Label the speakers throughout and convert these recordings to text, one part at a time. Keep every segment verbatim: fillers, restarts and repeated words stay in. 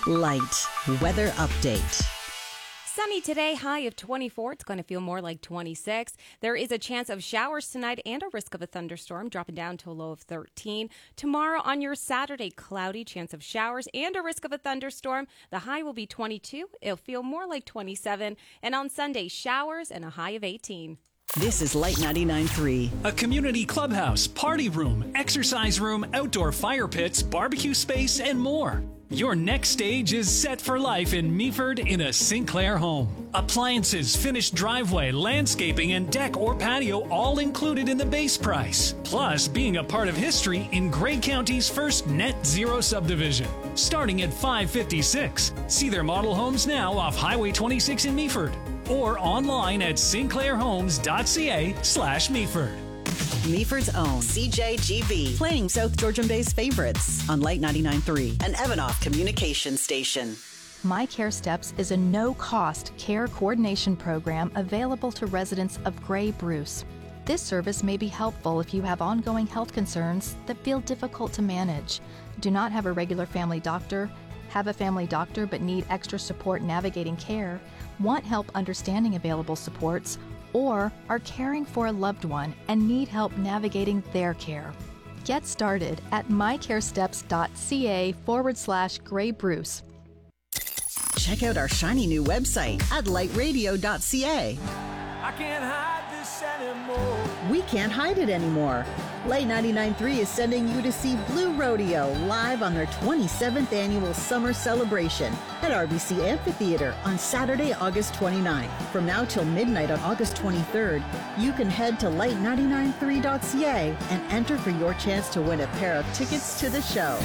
Speaker 1: Light weather update.
Speaker 2: Sunny today, high of twenty-four. It's going to feel more like twenty-six. There is a chance of showers tonight and a risk of a thunderstorm, dropping down to a low of thirteen. Tomorrow on your Saturday, cloudy, chance of showers and a risk of a thunderstorm. The high will be twenty-two. It'll feel more like twenty-seven. And on Sunday, showers and a high of eighteen.
Speaker 1: This is Light ninety-nine point three.
Speaker 3: A community clubhouse, party room, exercise room, outdoor fire pits, barbecue space, and more. Your next stage is set for life in Meaford in a Sinclair home. Appliances, finished driveway, landscaping, and deck or patio all included in the base price. Plus, being a part of history in Grey County's first net zero subdivision. Starting at five fifty-six. See their model homes now off Highway twenty-six in Meaford. Or online at sinclairhomes.ca slash Meaford.
Speaker 1: Meaford's own C J G B, playing South Georgian Bay's favorites on Light ninety-nine point three, an Evanoff communication station.
Speaker 4: My Care Steps is a no-cost care coordination program available to residents of Grey Bruce. This service may be helpful if you have ongoing health concerns that feel difficult to manage, do not have a regular family doctor, have a family doctor but need extra support navigating care, want help understanding available supports, or are caring for a loved one and need help navigating their care. Get started at mycaresteps.ca forward slash Grey Bruce.
Speaker 1: Check out our shiny new website at light radio dot c a.
Speaker 5: I can't hide this anymore.
Speaker 1: We can't hide it anymore. Light ninety-nine point three is sending you to see Blue Rodeo live on their twenty-seventh annual summer celebration at R B C Amphitheater on Saturday, August twenty-ninth. From now till midnight on August twenty-third, you can head to light ninety-nine point three dot c a and enter for your chance to win a pair of tickets to the show.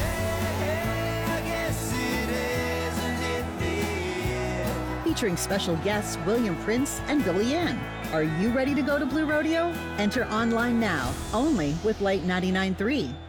Speaker 1: Featuring special guests William Prince and Billy Ann. Are you ready to go to Blue Rodeo? Enter online now, only with Light ninety-nine point three.